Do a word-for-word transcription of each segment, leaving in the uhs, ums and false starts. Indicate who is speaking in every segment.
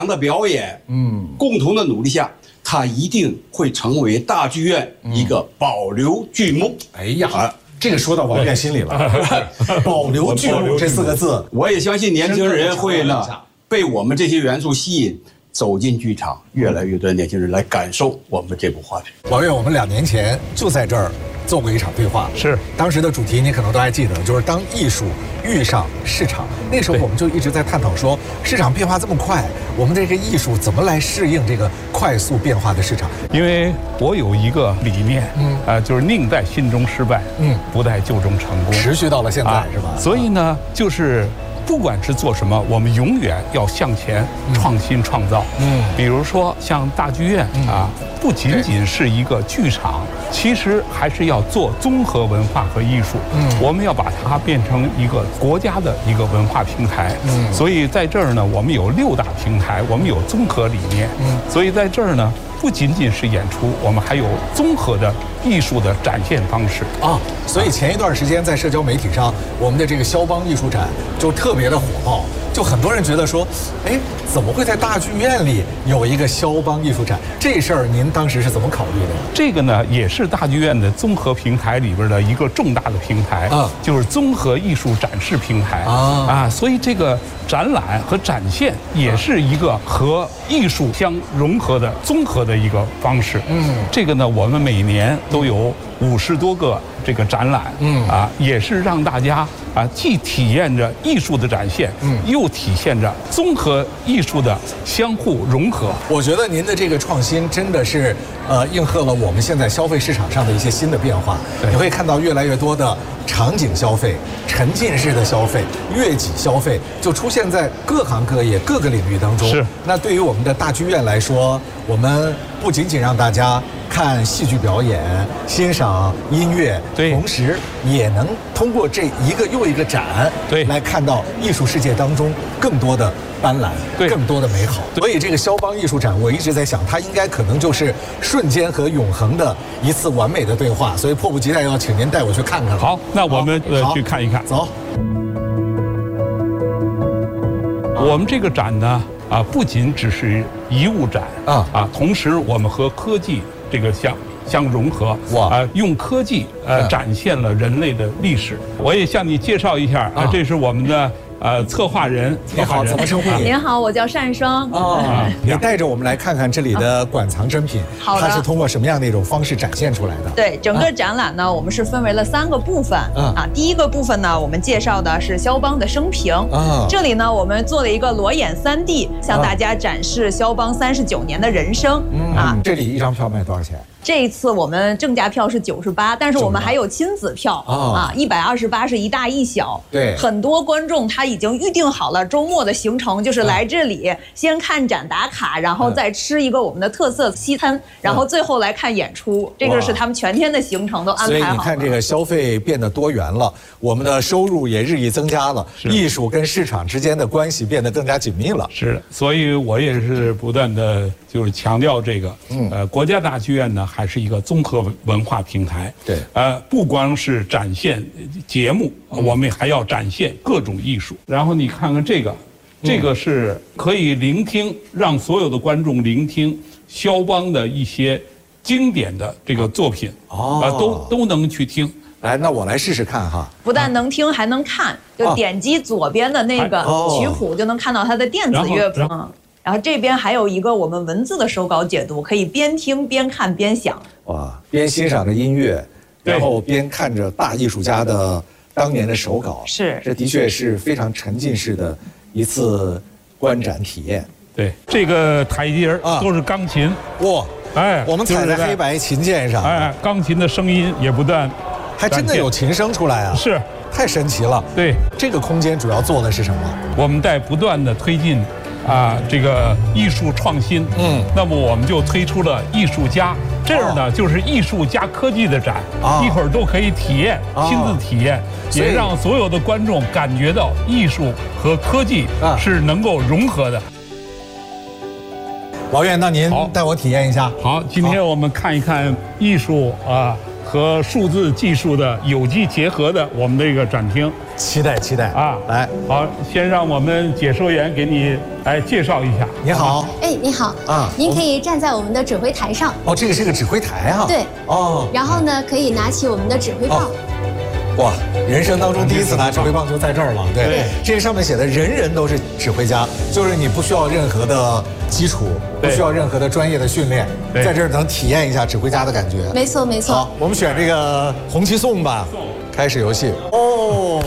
Speaker 1: 的表演，嗯，共同的努力下，它一定会成为大剧院一个保留剧目。
Speaker 2: 哎呀，啊、这个说到王院心里了，保留剧目这四个字，
Speaker 1: 我也相信年轻人会呢被我们这些元素吸引。走进剧场，越来越多的年轻人来感受我们这部话剧。
Speaker 2: 王院，我们两年前就在这儿做过一场对话，
Speaker 3: 是
Speaker 2: 当时的主题你可能都还记得，就是当艺术遇上市场。那时候我们就一直在探讨说，市场变化这么快，我们这个艺术怎么来适应这个快速变化的市场？
Speaker 3: 因为我有一个理念，嗯，呃，就是宁在心中失败，嗯，不在就中成功，
Speaker 2: 持续到了现在，啊、是吧？
Speaker 3: 所以呢，就是。不管是做什么，我们永远要向前创新创造。嗯，比如说像大剧院啊，不仅仅是一个剧场，其实还是要做综合文化和艺术。嗯，我们要把它变成一个国家的一个文化平台。嗯，所以在这儿呢，我们有六大平台，我们有综合理念。嗯，所以在这儿呢。不仅仅是演出，我们还有综合的艺术的展现方式
Speaker 2: 啊。所以前一段时间在社交媒体上，我们的这个肖邦艺术展就特别的火爆，就很多人觉得说，哎，怎么会在大剧院里有一个肖邦艺术展？这事儿您当时是怎么考虑的？
Speaker 3: 这个呢，也是大剧院的综合平台里边的一个重大的平台啊，就是综合艺术展示平台啊啊。所以这个展览和展现也是一个和艺术相融合的综合的。的一个方式，嗯，这个呢，我们每年都有五十多个这个展览，嗯啊，也是让大家啊，既体验着艺术的展现，嗯，又体现着综合艺术的相互融合。
Speaker 2: 我觉得您的这个创新真的是，呃，应和了我们现在消费市场上的一些新的变化。你会看到越来越多的场景消费、沉浸式的消费、悦己消费，就出现在各行各业、各个领域当中。
Speaker 3: 是。
Speaker 2: 那对于我们的大剧院来说，我们不仅仅让大家看戏剧表演、欣赏音乐，
Speaker 3: 对，
Speaker 2: 同时也能通过这一个又一个展，
Speaker 3: 对，
Speaker 2: 来看到艺术世界当中更多的斑斓，
Speaker 3: 对，
Speaker 2: 更多的美好。所以这个肖邦艺术展，我一直在想，它应该可能就是瞬间和永恒的一次完美的对话。所以迫不及待要请您带我去看看。
Speaker 3: 好，那我们呃去看一看。
Speaker 2: 走。
Speaker 3: 我们这个展呢，啊，不仅只是遗物展啊啊，同时我们和科技这个相相融合，哇啊，用科技呃展现了人类的历史。我也向你介绍一下啊，这是我们的。呃，策划人，
Speaker 2: 你好，怎么称呼你？
Speaker 4: 您好，我叫单双。
Speaker 2: 哦，你带着我们来看看这里的馆藏珍品，
Speaker 4: 好的，
Speaker 2: 它是通过什么样的一种方式展现出来的？
Speaker 4: 对，整个展览呢，我们是分为了三个部分。啊，第一个部分呢，我们介绍的是肖邦的生平。啊，这里呢，我们做了一个裸眼三 D， 向大家展示肖邦三十九年的人生。
Speaker 2: 啊，这里一张票卖多少钱？
Speaker 4: 这一次我们正价票是九十八，但是我们还有亲子票啊，一百二十八是一大一小。
Speaker 2: 对，
Speaker 4: 很多观众他已经预定好了周末的行程，就是来这里先看展打卡，然后再吃一个我们的特色西餐，然后最后来看演出。这个是他们全天的行程都安排好了。
Speaker 2: 所以你看，这个消费变得多元了，我们的收入也日益增加了，艺术跟市场之间的关系变得更加紧密了。
Speaker 3: 是的，所以我也是不断的就是强调这个，呃，国家大剧院呢。还是一个综合文化平台，
Speaker 2: 对，
Speaker 3: 呃，不光是展现节目，嗯、我们还要展现各种艺术。然后你看看这个，这个是可以聆听，让所有的观众聆听肖邦的一些经典的这个作品，哦，呃、都都能去听。
Speaker 2: 来，那我来试试看哈。
Speaker 4: 不但能听，还能看，就点击左边的那个曲谱，就能看到它的电子乐谱。然后这边还有一个我们文字的手稿解读，可以边听边看边想。
Speaker 2: 哇，边欣赏着音乐，然后边看着大艺术家的当年的手稿，
Speaker 4: 是，
Speaker 2: 这的确是非常沉浸式的一次观展体验。
Speaker 3: 对，这个台阶儿都是钢琴，
Speaker 2: 哇，哎，我们踩在黑白琴键上，
Speaker 3: 哎，钢琴的声音也不断，
Speaker 2: 还真的有琴声出来啊，
Speaker 3: 是，
Speaker 2: 太神奇了。
Speaker 3: 对，
Speaker 2: 这个空间主要做的是什么？
Speaker 3: 我们在不断的推进。啊，这个艺术创新，嗯，那么我们就推出了艺术家，这儿呢就是艺术加科技的展，一会儿都可以体验，亲自体验，也让所有的观众感觉到艺术和科技是能够融合的。
Speaker 2: 王院，那您带我体验一下。
Speaker 3: 好，今天我们看一看艺术啊和数字技术的有机结合的我们的一个展厅。
Speaker 2: 期待期待
Speaker 3: 啊！
Speaker 2: 来，
Speaker 3: 好，先让我们解说员给你来介绍一下。
Speaker 2: 你好，
Speaker 5: 哎，你好啊，您可以站在我们的指挥台上。
Speaker 2: 哦，这个是个指挥台啊。
Speaker 5: 对。
Speaker 2: 哦。
Speaker 5: 然后呢，可以拿起我们的指挥棒。
Speaker 2: 哇，人生当中第一次拿指挥棒就在这儿了。对。对。这个上面写的人人都是指挥家，就是你不需要任何的基础，不需要任何的专业的训练，在这儿能体验一下指挥家的感觉。
Speaker 5: 没错没错。
Speaker 2: 好，我们选这个红旗颂吧。开始游戏哦，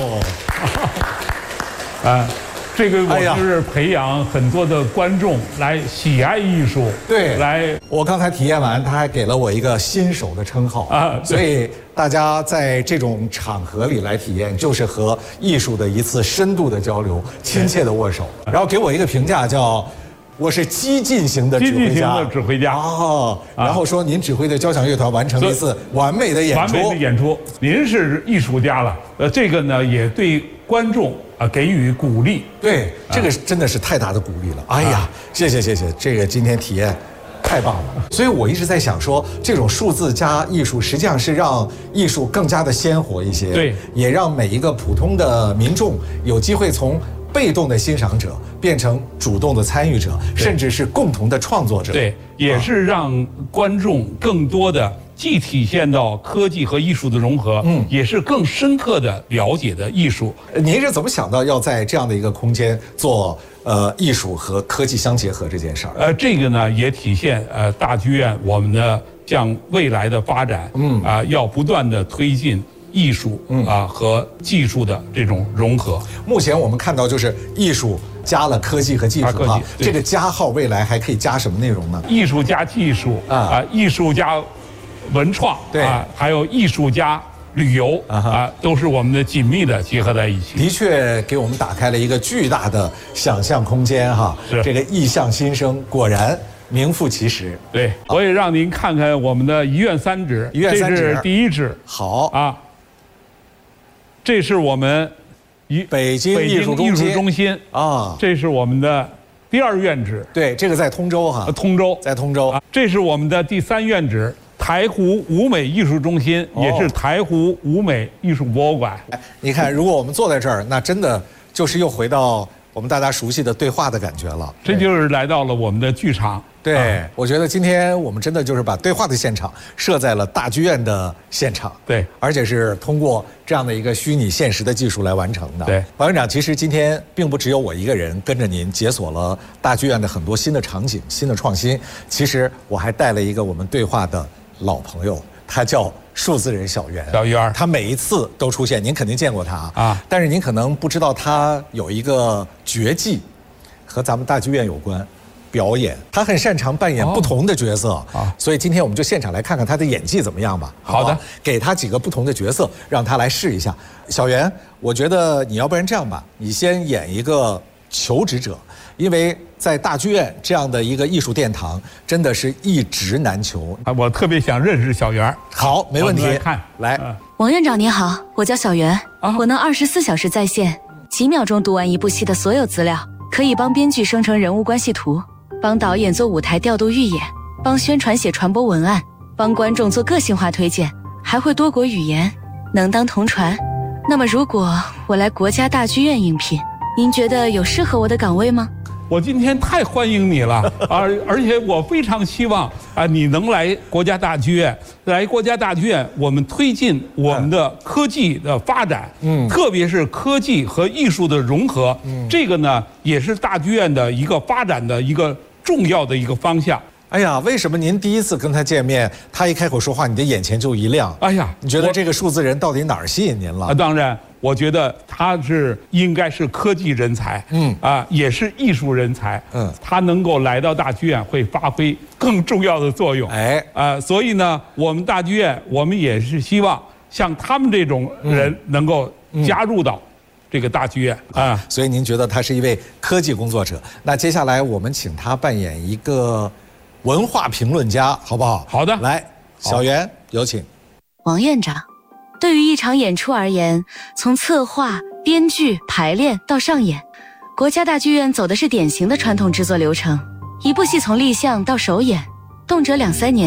Speaker 3: 啊，这个我是培养很多的观众来喜爱艺术。
Speaker 2: 对，
Speaker 3: 来，
Speaker 2: 我刚才体验完，他还给了我一个新手的称号啊，所以大家在这种场合里来体验，就是和艺术的一次深度的交流，亲切的握手，然后给我一个评价叫。我是激进型的指挥家，激进型的
Speaker 3: 指挥家
Speaker 2: 哦。然后说您指挥的交响乐团完成了一次完美的演出，
Speaker 3: 完美的演出。您是艺术家了，呃，这个呢也对观众啊给予鼓励。
Speaker 2: 对，这个真的是太大的鼓励了。哎呀，谢谢谢谢，这个今天体验太棒了。所以我一直在想说，这种数字加艺术实际上是让艺术更加的鲜活一些，
Speaker 3: 对，
Speaker 2: 也让每一个普通的民众有机会从被动的欣赏者变成主动的参与者，甚至是共同的创作者。
Speaker 3: 对，也是让观众更多的既体现到科技和艺术的融合，嗯，也是更深刻的了解的艺术。
Speaker 2: 您是怎么想到要在这样的一个空间做呃艺术和科技相结合这件事儿？
Speaker 3: 呃，这个呢也体现呃大剧院我们的向未来的发展，嗯啊、呃，要不断的推进。艺术啊和技术的这种融合，
Speaker 2: 目前我们看到就是艺术加了科技和技术哈，这个加号未来还可以加什么内容呢？
Speaker 3: 艺术加技术啊，艺术加文创，
Speaker 2: 对
Speaker 3: 啊，还有艺术加旅游啊，都是我们的紧密的结合在一起。
Speaker 2: 的确给我们打开了一个巨大的想象空间哈，这个异象新生，果然。名副其实。
Speaker 3: 对，我也让您看看我们的一院三指，
Speaker 2: 一院三指，
Speaker 3: 这是第一指。
Speaker 2: 好
Speaker 3: 啊，这是我们一
Speaker 2: 北京艺术
Speaker 3: 艺术中心
Speaker 2: 啊，
Speaker 3: 这是我们的第二院指。
Speaker 2: 对，这个在通州哈，
Speaker 3: 通州
Speaker 2: 在通州。
Speaker 3: 这是我们的第三院指，台湖舞美艺术中心，也是台湖舞美艺术博物馆。
Speaker 2: 你看，如果我们坐在这儿，那真的就是又回到我们大家熟悉的对话的感觉了。
Speaker 3: 这就是来到了我们的剧场。
Speaker 2: 对，啊、我觉得今天我们真的就是把对话的现场设在了大剧院的现场，
Speaker 3: 对，
Speaker 2: 而且是通过这样的一个虚拟现实的技术来完成的。
Speaker 3: 对，
Speaker 2: 王院长，其实今天并不只有我一个人跟着您解锁了大剧院的很多新的场景、新的创新，其实我还带了一个我们对话的老朋友，他叫数字人小袁。
Speaker 3: 小袁，
Speaker 2: 他每一次都出现，您肯定见过他啊，但是您可能不知道他有一个绝技，和咱们大剧院有关。表演，他很擅长扮演不同的角色啊、哦，所以今天我们就现场来看看他的演技怎么样吧。
Speaker 3: 好的，
Speaker 2: 给他几个不同的角色，让他来试一下。小袁，我觉得你要不然这样吧，你先演一个求职者，因为在大剧院这样的一个艺术殿堂，真的是一职难求
Speaker 3: 啊。我特别想认识小袁。
Speaker 2: 好，没问题。
Speaker 3: 来看，
Speaker 2: 来，
Speaker 6: 王院长您好，我叫小袁，啊、我能二十四小时在线，几秒钟读完一部戏的所有资料，可以帮编剧生成人物关系图。帮导演做舞台调度预演，帮宣传写传播文案，帮观众做个性化推荐，还会多国语言，能当同传。那么如果我来国家大剧院应聘，您觉得有适合我的岗位吗？
Speaker 3: 我今天太欢迎你了，而而且我非常希望啊，你能来国家大剧院。来国家大剧院，我们推进我们的科技的发展，嗯，特别是科技和艺术的融合，嗯，这个呢也是大剧院的一个发展的一个重要的一个方向。
Speaker 2: 哎呀，为什么您第一次跟他见面，他一开口说话，你的眼前就一亮？
Speaker 3: 哎呀，
Speaker 2: 你觉得这个数字人到底哪儿吸引您了？
Speaker 3: 啊，当然。我觉得他是应该是科技人才，嗯啊，也是艺术人才，嗯，他能够来到大剧院会发挥更重要的作用，哎啊，所以呢，我们大剧院我们也是希望像他们这种人能够加入到这个大剧院、嗯、啊。
Speaker 2: 所以您觉得他是一位科技工作者？那接下来我们请他扮演一个文化评论家，好不好？
Speaker 3: 好的，
Speaker 2: 来，小袁有请。
Speaker 6: 王院长。对于一场演出而言，从策划、编剧、排练到上演，国家大剧院走的是典型的传统制作流程。一部戏从立项到首演，动辄两三年，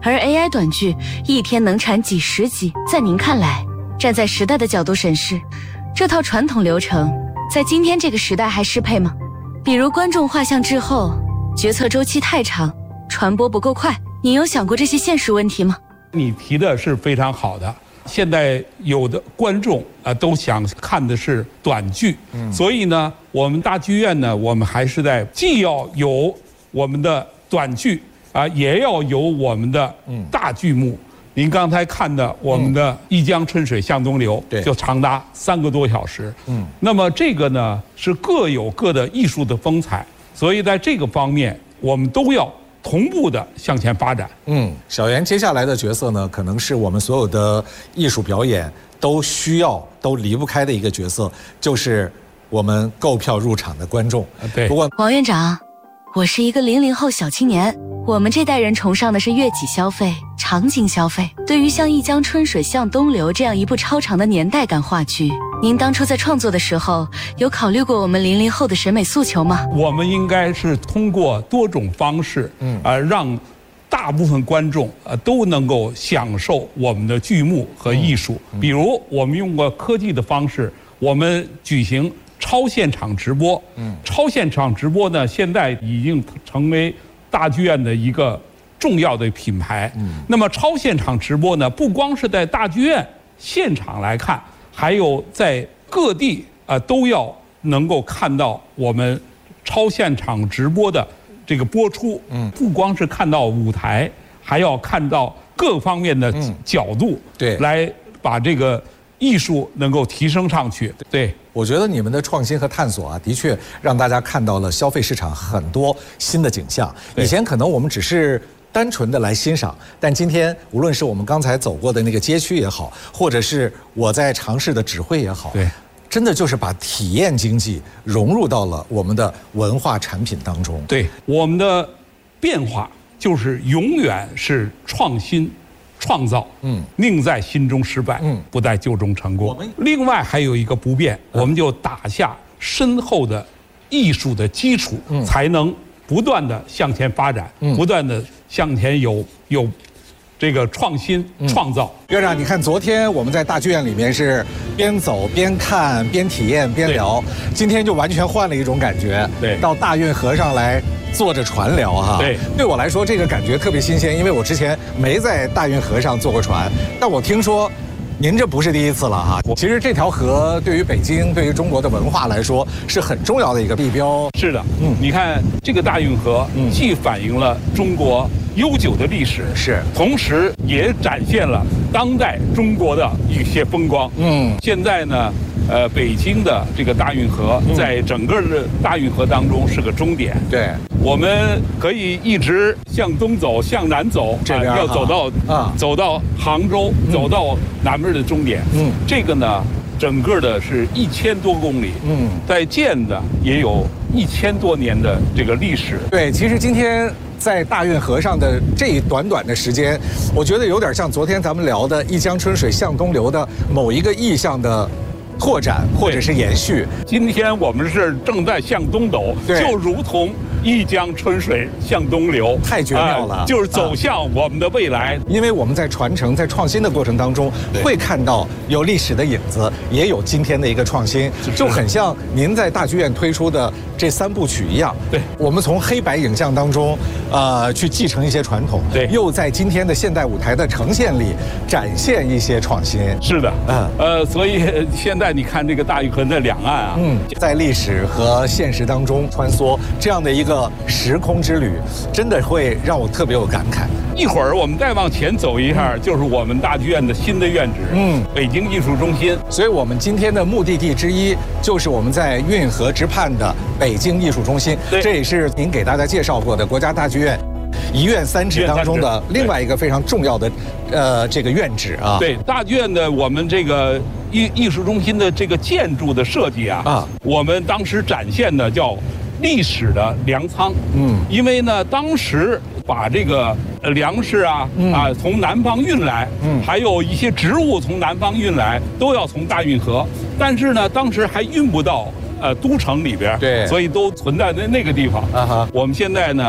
Speaker 6: 而 A I 短剧一天能产几十集。在您看来，站在时代的角度审视，这套传统流程在今天这个时代还适配吗？比如观众画像滞后，决策周期太长，传播不够快，你有想过这些现实问题吗？
Speaker 3: 你提的是非常好的。现在有的观众啊、呃、都想看的是短剧，嗯、所以呢，我们大剧院呢，我们还是在既要有我们的短剧啊、呃，也要有我们的大剧目。嗯、您刚才看的我们的《一江春水向东流》嗯，就长达三个多小时。嗯，那么这个呢是各有各的艺术的风采，所以在这个方面我们都要同步的向前发展。
Speaker 2: 嗯，小袁接下来的角色呢，可能是我们所有的艺术表演都需要、都离不开的一个角色，就是我们购票入场的观众。
Speaker 3: 啊，对。
Speaker 2: 不过，
Speaker 6: 王院长，我是一个零零后小青年，我们这代人崇尚的是悦己消费、场景消费。对于像《一江春水向东流》这样一部超长的年代感话剧，您当初在创作的时候，有考虑过我们零零后的审美诉求吗？
Speaker 3: 我们应该是通过多种方式，嗯，啊、呃，让大部分观众呃都能够享受我们的剧目和艺术。嗯嗯、比如，我们用过科技的方式，我们举行超现场直播。嗯，超现场直播呢，现在已经成为大剧院的一个重要的品牌。嗯，那么超现场直播呢，不光是在大剧院现场来看。还有在各地啊、呃、都要能够看到我们超现场直播的这个播出，嗯，不光是看到舞台，还要看到各方面的角度，嗯、对，来把这个艺术能够提升上去。对，
Speaker 2: 我觉得你们的创新和探索啊，的确让大家看到了消费市场很多新的景象。以前可能我们只是单纯的来欣赏，但今天无论是我们刚才走过的那个街区也好，或者是我在尝试的指挥也好，
Speaker 3: 对，
Speaker 2: 真的就是把体验经济融入到了我们的文化产品当中。
Speaker 3: 对，我们的变化就是永远是创新、创造，嗯，宁在新中失败，嗯，不在旧中成功。另外还有一个不变，我们就打下深厚的艺术的基础，嗯，才能不断的向前发展，嗯、不断的向前有有这个创新、嗯、创造。
Speaker 2: 院长，你看昨天我们在大剧院里面是边走边看边体验边聊，今天就完全换了一种感觉，
Speaker 3: 对，
Speaker 2: 到大运河上来坐着船聊哈，
Speaker 3: 对，
Speaker 2: 对我来说这个感觉特别新鲜，因为我之前没在大运河上坐过船，但我听说您这不是第一次了哈。其实这条河对于北京、对于中国的文化来说是很重要的一个地标。
Speaker 3: 是的，嗯，你看这个大运河，嗯，既反映了中国悠久的历史，
Speaker 2: 是，同
Speaker 3: 时也展现了当代中国的一些风光。嗯，现在呢，呃，北京的这个大运河，在整个的大运河当中是个终点。
Speaker 2: 对，
Speaker 3: 我们可以一直向东走，向南走，
Speaker 2: 这边、
Speaker 3: 啊、要走到啊，走到杭州，嗯、走到南边的终点。嗯，这个呢，整个的是一千多公里。嗯，在建的也有一千多年的这个历史。
Speaker 2: 对，其实今天在大运河上的这一短短的时间，我觉得有点像昨天咱们聊的“一江春水向东流”的某一个意象的拓展或者是延续。
Speaker 3: 今天我们是正在向东走，就如同一江春水向东流，
Speaker 2: 太绝妙了、
Speaker 3: 呃，就是走向我们的未来。
Speaker 2: 因为我们在传承、在创新的过程当中，会看到有历史的影子，也有今天的一个创新，就很像您在大剧院推出的这三部曲一样。
Speaker 3: 对，
Speaker 2: 我们从黑白影像当中，呃，去继承一些传统，
Speaker 3: 对，
Speaker 2: 又在今天的现代舞台的呈现里展现一些创新。
Speaker 3: 是的，嗯，呃，所以现在你看这个大运河的两岸啊，
Speaker 2: 嗯，在历史和现实当中穿梭，这样的一个时空之旅，真的会让我特别有感慨。
Speaker 3: 一会儿我们再往前走一下，就是我们大剧院的新的院址，嗯，北京艺术中心。
Speaker 2: 所以我们今天的目的地之一，就是我们在运河之畔的北京艺术中心。这也是您给大家介绍过的国家大剧院一院三址当中的另外一个非常重要的，呃，这个院址啊。
Speaker 3: 对，大剧院的我们这个艺艺术中心的这个建筑的设计啊，啊，我们当时展现的叫历史的粮仓。嗯，因为呢，当时把这个粮食啊、嗯、啊从南方运来，嗯，还有一些植物从南方运来，都要从大运河，但是呢，当时还运不到呃都城里边，
Speaker 2: 对，
Speaker 3: 所以都存在在那个地方。啊哈，我们现在呢，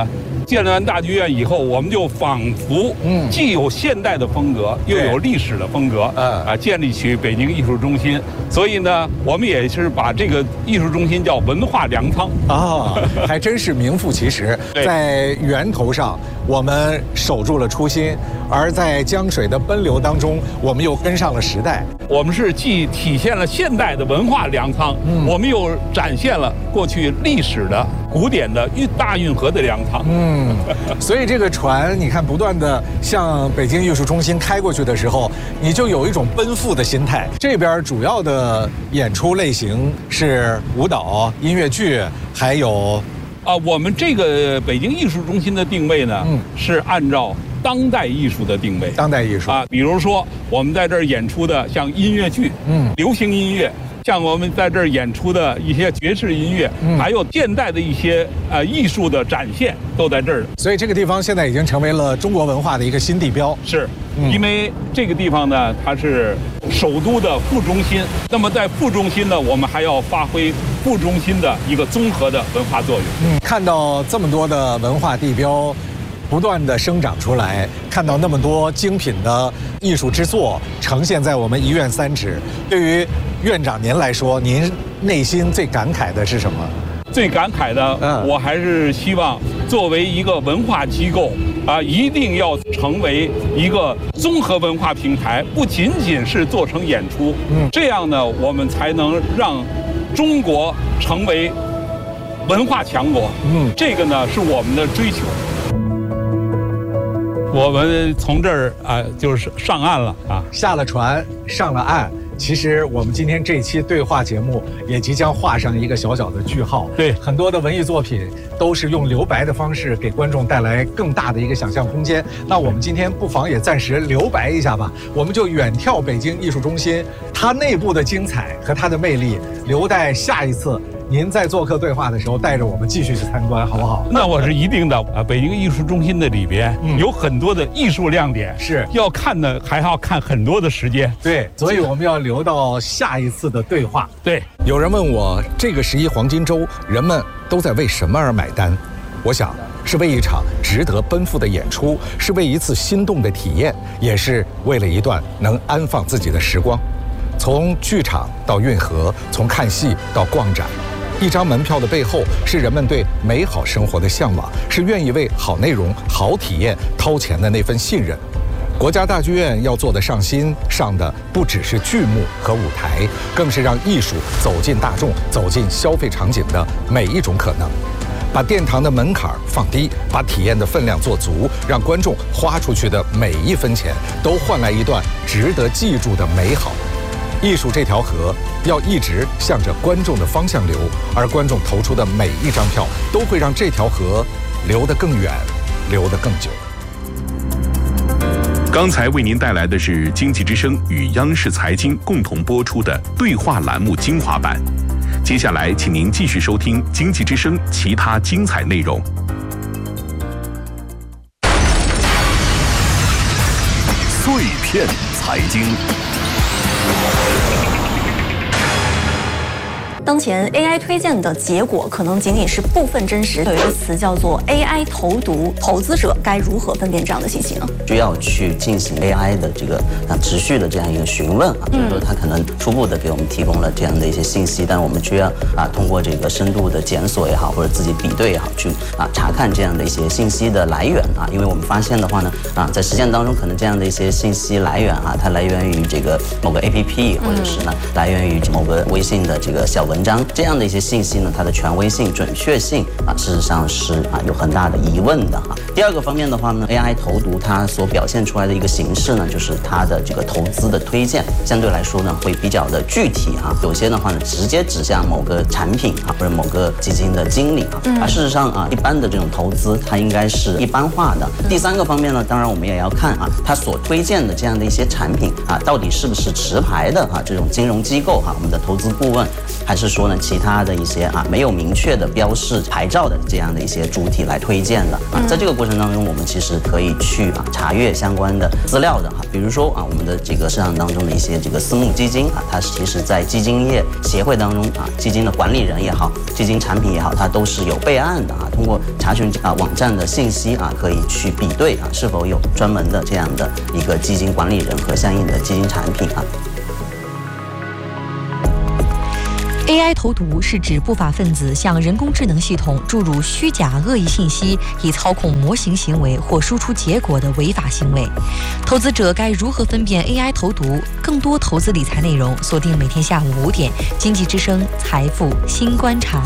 Speaker 3: 建完大剧院以后，我们就仿佛嗯，既有现代的风格，又有历史的风格，嗯啊，建立起北京艺术中心。所以呢，我们也是把这个艺术中心叫文化粮仓
Speaker 2: 啊，还真是名副其实。在源头上，我们守住了初心，而在江水的奔流当中，我们又跟上了时代。
Speaker 3: 我们是既体现了现代的文化粮仓，嗯，我们又展现了过去历史的古典的运大运河的粮仓。
Speaker 2: 嗯，所以这个船，你看不断的向北京艺术中心开过去的时候，你就有一种奔赴的心态。这边主要的演出类型是舞蹈、音乐剧，还有
Speaker 3: 啊，我们这个北京艺术中心的定位呢，嗯，是按照当代艺术的定位。
Speaker 2: 当代艺术
Speaker 3: 啊，比如说我们在这儿演出的像音乐剧，嗯，流行音乐。像我们在这儿演出的一些爵士音乐，嗯、还有现代的一些呃艺术的展现，都在这儿。
Speaker 2: 所以这个地方现在已经成为了中国文化的一个新地标。
Speaker 3: 是，嗯、因为这个地方呢，它是首都的副中心。那么在副中心呢，我们还要发挥副中心的一个综合的文化作用。
Speaker 2: 嗯，看到这么多的文化地标不断的生长出来，看到那么多精品的艺术之作呈现在我们一院三址，对于院长您来说，您内心最感慨的是什么？
Speaker 3: 最感慨的，嗯，我还是希望作为一个文化机构啊，一定要成为一个综合文化平台，不仅仅是做成演出，嗯，这样呢，我们才能让中国成为文化强国。嗯，这个呢是我们的追求。我们从这儿啊，就是上岸了啊，
Speaker 2: 下了船，上了岸。其实我们今天这期对话节目也即将画上一个小小的句号。
Speaker 3: 对，
Speaker 2: 很多的文艺作品都是用留白的方式给观众带来更大的一个想象空间。那我们今天不妨也暂时留白一下吧，我们就远眺北京艺术中心，它内部的精彩和它的魅力，留待下一次您在做客对话的时候带着我们继续去参观，好不好？
Speaker 3: 那我是一定的啊！北京艺术中心的里边、嗯、有很多的艺术亮点，
Speaker 2: 是
Speaker 3: 要看的，还要看很多的时间。
Speaker 2: 对，所以我们要留到下一次的对话。
Speaker 3: 对，
Speaker 2: 有人问我，这个十一黄金周，人们都在为什么而买单？我想，是为一场值得奔赴的演出，是为一次心动的体验，也是为了一段能安放自己的时光。从剧场到运河，从看戏到逛展。一张门票的背后，是人们对美好生活的向往，是愿意为好内容、好体验掏钱的那份信任。国家大剧院要做的上新，上的不只是剧目和舞台，更是让艺术走进大众、走进消费场景的每一种可能。把殿堂的门槛放低，把体验的分量做足，让观众花出去的每一分钱都换来一段值得记住的美好。艺术这条河要一直向着观众的方向流，而观众投出的每一张票都会让这条河流得更远，流得更久。
Speaker 7: 刚才为您带来的是经济之声与央视财经共同播出的对话栏目精华版。接下来请您继续收听经济之声其他精彩内容。
Speaker 8: 碎片财经。
Speaker 9: 当前 A I 推荐的结果可能仅仅是部分真实，有一个词叫做 A I 投毒，投资者该如何分辨这样的信息呢？
Speaker 10: 需要去进行 A I 的这个啊持续的这样一个询问啊，就是说它可能初步的给我们提供了这样的一些信息，但我们需要啊通过这个深度的检索也好，或者自己比对也好，去啊查看这样的一些信息的来源啊，因为我们发现的话呢啊，在实践当中可能这样的一些信息来源啊，它来源于这个某个 A P P， 或者是呢来源于某个微信的这个小文。文章这样的一些信息呢，它的权威性、准确性啊，事实上是啊有很大的疑问的哈。第二个方面的话呢 ，A I 投毒它所表现出来的一个形式呢，就是它的这个投资的推荐，相对来说呢会比较的具体哈。有些的话呢，直接指向某个产品啊，或者某个基金的经理啊。啊，事实上啊，一般的这种投资它应该是一般化的。第三个方面呢，当然我们也要看啊，它所推荐的这样的一些产品啊，到底是不是持牌的啊这种金融机构哈，我们的投资顾问还是说呢其他的一些啊没有明确的标示牌照的这样的一些主体来推荐的啊？在这个过程当中，我们其实可以去啊查阅相关的资料的哈，比如说啊我们的这个市场当中的一些这个私募基金啊，它其实在基金业协会当中啊，基金的管理人也好，基金产品也好，它都是有备案的啊。通过查询啊网站的信息啊，可以去比对啊是否有专门的这样的一个基金管理人和相应的基金产品啊。
Speaker 11: A I 投毒是指不法分子向人工智能系统注入虚假恶意信息，以操控模型行为或输出结果的违法行为。投资者该如何分辨 A I 投毒？更多投资理财内容，锁定每天下午五点，经济之声财富新观察。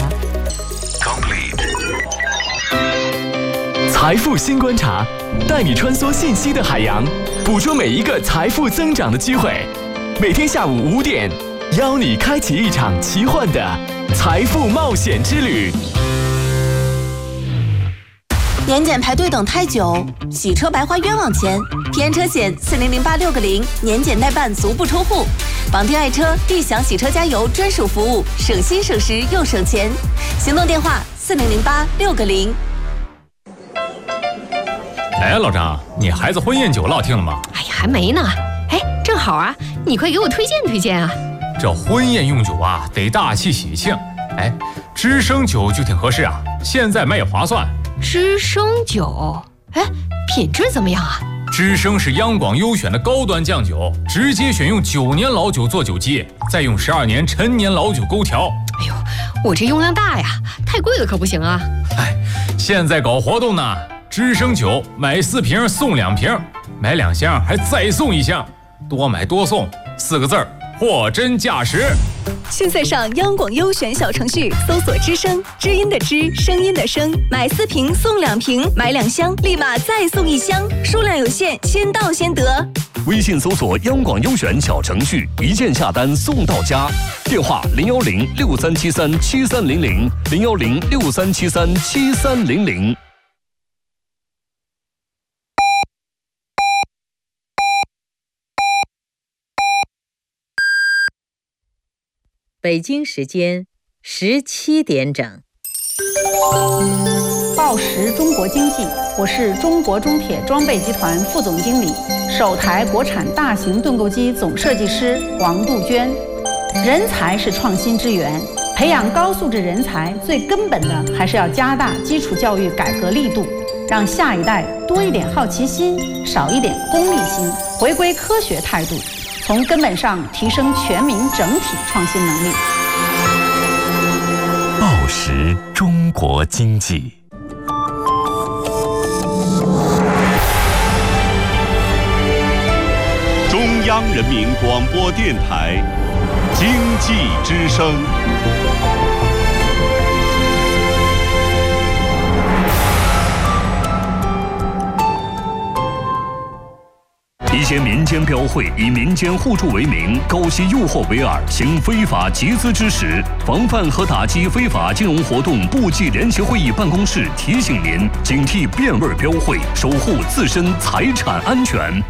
Speaker 12: 财富新观察，带你穿梭信息的海洋，捕捉每一个财富增长的机会。每天下午五点。邀你开启一场奇幻的财富冒险之旅。
Speaker 13: 年检排队等太久，洗车白花冤枉钱，偏车险四零零八六个零，年检代办足不出户，绑定爱车必享洗车加油专属服务，省心省时又省钱。行动电话四零零八六个零。
Speaker 14: 哎，老张，你孩子婚宴酒落听了吗？
Speaker 15: 哎呀，还没呢。哎，正好啊，你快给我推荐推荐啊。
Speaker 14: 这婚宴用酒啊，得大气喜庆。哎，知生酒就挺合适啊，现在卖也划算。
Speaker 15: 知生酒，哎，品质怎么样啊？
Speaker 14: 知生是央广优选的高端酱酒，直接选用九年老酒做酒基，再用十二年陈年老酒勾调。
Speaker 15: 哎呦，我这用量大呀，太贵了可不行啊。
Speaker 14: 哎，现在搞活动呢，知生酒买四瓶送两瓶，买两箱还再送一箱，多买多送，四个字儿。货真价实。
Speaker 16: 现在上央广优选小程序搜索知声，知音的知，声音的声，买四瓶送两瓶，买两箱立马再送一箱，数量有限，先到先得。
Speaker 8: 微信搜索央广优选小程序，一键下单送到家。电话零幺零六三七三七三零零零幺零六三七三七三零零。
Speaker 17: 北京时间十七点整。
Speaker 18: 报时中国经济，我是中国中铁装备集团副总经理、首台国产大型盾构机总设计师王杜鹃。人才是创新之源，培养高素质人才最根本的还是要加大基础教育改革力度，让下一代多一点好奇心，少一点功利心，回归科学态度，从根本上提升全民整体创新能力。
Speaker 8: 报时中国经济。中央人民广播电台经济之声。一些民间标会以民间互助为名，高息诱惑为饵，行非法集资之实。防范和打击非法金融活动部际联席会议办公室提醒您：警惕变味标会，守护自身财产安全。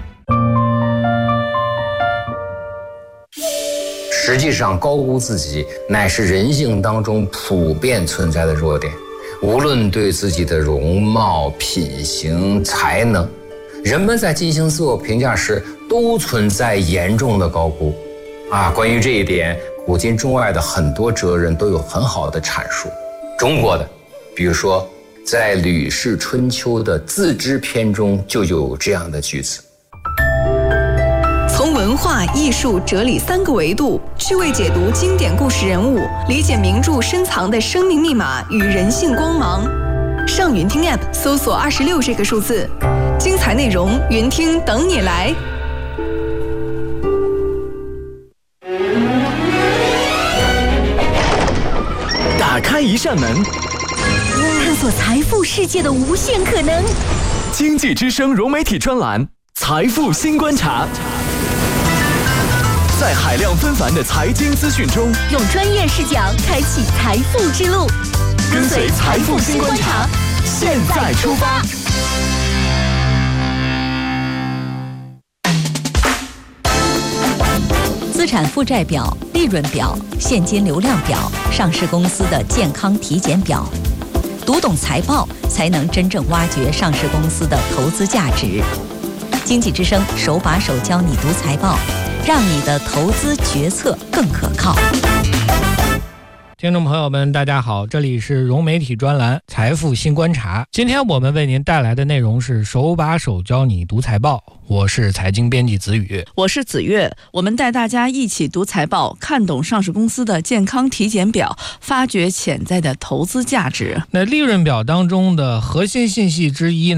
Speaker 19: 实际上，高估自己乃是人性当中普遍存在的弱点，无论对自己的容貌、品行、才能。人们在进行自我评价时，都存在严重的高估，啊，关于这一点，古今中外的很多哲人都有很好的阐述。中国的，比如说，在《吕氏春秋》的自知篇中就有这样的句子：
Speaker 16: 从文化艺术哲理三个维度趣味解读经典故事人物，理解名著深藏的生命密码与人性光芒。上云听 App 搜索二十六这个数字，精彩内容云听等你来。
Speaker 12: 打开一扇门，
Speaker 11: 探索财富世界的无限可能。
Speaker 12: 经济之声融媒体专栏《财富新观察》。在海量纷繁的财经资讯中，
Speaker 11: 用专业视角开启财富之路，
Speaker 12: 跟随财富新观察，现在出发。
Speaker 11: 资产负债表、利润表、现金流量表、上市公司的健康体检表。读懂财报，才能真正挖掘上市公司的投资价值。经济之声手把手教你读财报，让你的投资决策更可靠。
Speaker 20: 听众朋友们，大家好，这里是融媒体专栏财富新观察。今天我们为您带来的内容是手把手教你读财报。我是财经编辑子宇，
Speaker 21: 我是子月，我们带大家一起读财报，看懂上市公司的健康体检表，发掘潜在的投资价值。
Speaker 20: 那利润表当中的核心信息之一呢？